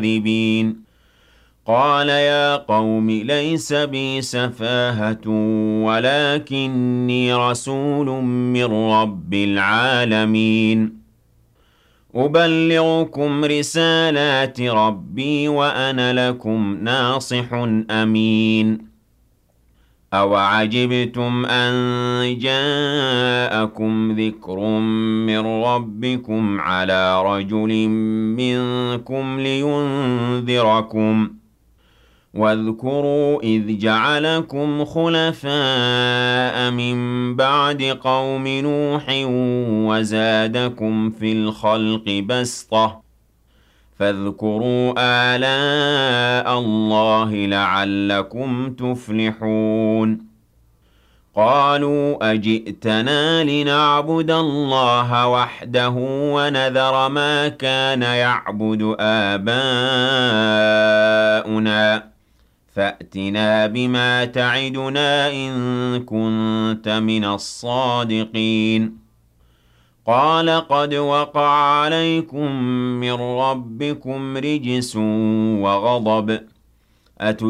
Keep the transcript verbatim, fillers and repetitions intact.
مُكَذِّبِينَ قَالَ يَا قَوْمِ لَيْسَ بِي سَفَاهَةٌ وَلَٰكِنِّي رَسُولٌ مِّن رَّبِّ الْعَالَمِينَ أُبَلِّغُكُمْ رِسَالَاتِ رَبِّي وَأَنَا لَكُمْ نَاصِحٌ أَمِينٌ أَوَعَجِبْتُمْ أَن جَاءَكُمْ ذِكْرٌ مِّن رَّبِّكُمْ عَلَىٰ رَجُلٍ مِّنكُمْ لِيُنذِرَكُمْ ۖ وَاذْكُرُوا إِذْ جَعَلَكُمْ خُلَفَاءَ مِن بَعْدِ قَوْمِ نُوحٍ وَزَادَكُمْ فِي الْخَلْقِ بَسْطَةً ۖ فاذكروا آلاء اللَّهِ لَعَلَّكُمْ تُفْلِحُونَ قَالُوا أَجِئْتَنَا لِنَعْبُدَ اللَّهَ وَحْدَهُ وَنَذَرَ مَا كَانَ يَعْبُدُ آبَاؤُنَا فَأْتِنَا بِمَا تَعِدُنَا إِن كُنتَ مِنَ الصَّادِقِينَ قَالَ قَدْ وَقَعَ عَلَيْكُم مِّن رَّبِّكُمْ رِجْسٌ وَغَضَبٌ